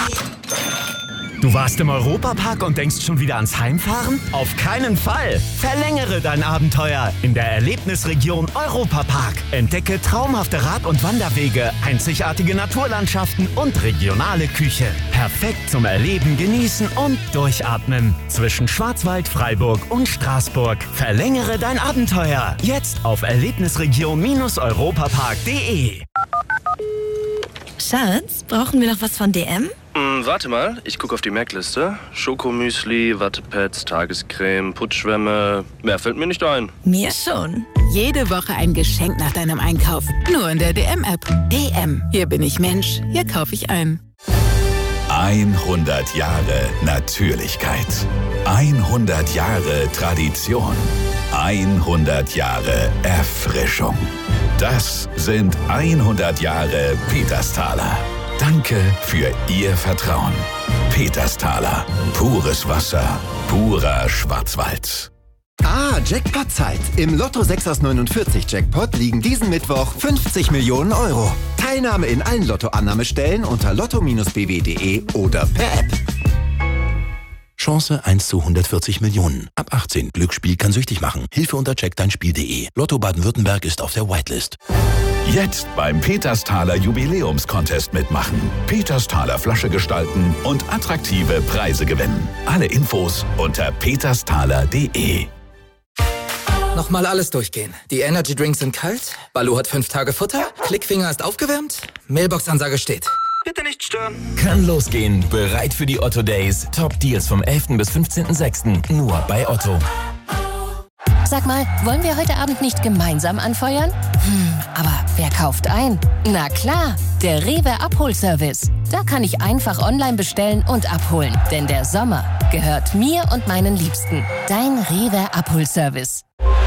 Du warst im Europapark und denkst schon wieder ans Heimfahren? Auf keinen Fall! Verlängere dein Abenteuer in der Erlebnisregion Europapark. Entdecke traumhafte Rad- und Wanderwege, einzigartige Naturlandschaften und regionale Küche. Perfekt zum Erleben, Genießen und Durchatmen. Zwischen Schwarzwald, Freiburg und Straßburg. Verlängere dein Abenteuer. Jetzt auf erlebnisregion-europapark.de. Schatz, brauchen wir noch was von DM? Warte mal, ich gucke auf die Merkliste. Schokomüsli, Wattepads, Tagescreme, Putzschwämme. Mehr fällt mir nicht ein. Mir schon. Jede Woche ein Geschenk nach deinem Einkauf. Nur in der DM-App. DM. Hier bin ich Mensch. Hier kaufe ich ein. 100 Jahre Natürlichkeit. 100 Jahre Tradition. 100 Jahre Erfrischung. Das sind 100 Jahre Petersthaler. Danke für Ihr Vertrauen. Petersthaler. Pures Wasser. Purer Schwarzwald. Jackpot-Zeit. Im Lotto 6 aus 49 Jackpot liegen diesen Mittwoch 50 Millionen Euro. Teilnahme in allen Lottoannahmestellen unter lotto-bw.de oder per App. Chance 1 zu 140 Millionen. Ab 18. Glücksspiel kann süchtig machen. Hilfe unter checkdeinspiel.de. Lotto Baden-Württemberg ist auf der Whitelist. Jetzt beim Petersthaler Jubiläumscontest mitmachen. Petersthaler Flasche gestalten und attraktive Preise gewinnen. Alle Infos unter petersthaler.de. Nochmal alles durchgehen. Die Energy Drinks sind kalt, Balu hat 5 Tage Futter, Klickfinger ist aufgewärmt, Mailbox-Ansage steht. Bitte nicht stören. Kann losgehen. Bereit für die Otto Days. Top Deals vom 11. bis 15.06. Nur bei Otto. Sag mal, wollen wir heute Abend nicht gemeinsam anfeuern? Aber wer kauft ein? Na klar, der Rewe Abholservice. Da kann ich einfach online bestellen und abholen. Denn der Sommer gehört mir und meinen Liebsten. Dein Rewe Abholservice.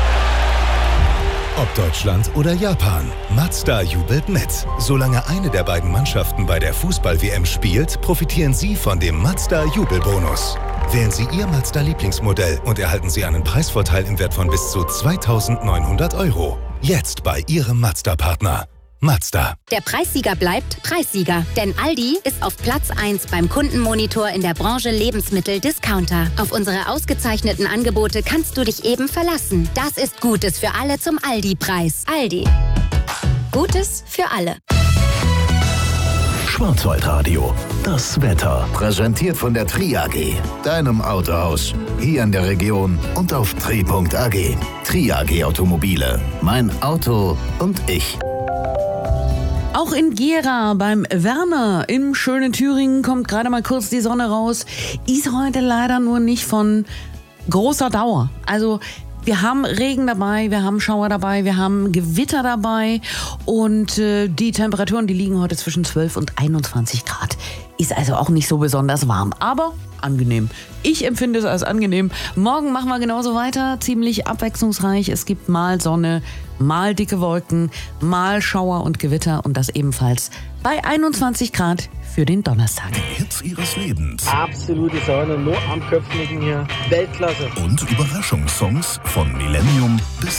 Ob Deutschland oder Japan, Mazda jubelt mit. Solange eine der beiden Mannschaften bei der Fußball-WM spielt, profitieren Sie von dem Mazda-Jubelbonus. Wählen Sie Ihr Mazda-Lieblingsmodell und erhalten Sie einen Preisvorteil im Wert von bis zu 2.900 €. Jetzt bei Ihrem Mazda-Partner. Mazda. Der Preissieger bleibt Preissieger, denn Aldi ist auf Platz 1 beim Kundenmonitor in der Branche Lebensmittel-Discounter. Auf unsere ausgezeichneten Angebote kannst du dich eben verlassen. Das ist Gutes für alle zum Aldi-Preis. Aldi. Gutes für alle. Schwarzwaldradio. Das Wetter. Präsentiert von der Tri AG, deinem Autohaus. Hier in der Region und auf tri.ag. Tri AG Automobile. Mein Auto und ich. Auch in Gera beim Werner im schönen Thüringen kommt gerade mal kurz die Sonne raus. Ist heute leider nur nicht von großer Dauer. Also wir haben Regen dabei, wir haben Schauer dabei, wir haben Gewitter dabei und die Temperaturen, die liegen heute zwischen 12 und 21 Grad. Ist also auch nicht so besonders warm, aber angenehm. Ich empfinde es als angenehm. Morgen machen wir genauso weiter, ziemlich abwechslungsreich. Es gibt mal Sonne, mal dicke Wolken, mal Schauer und Gewitter und das ebenfalls bei 21 Grad für den Donnerstag. Hits Ihres Lebens. Absolute Sonne, nur am Köpfnicken hier. Weltklasse. Und Überraschungssongs von Millennium bis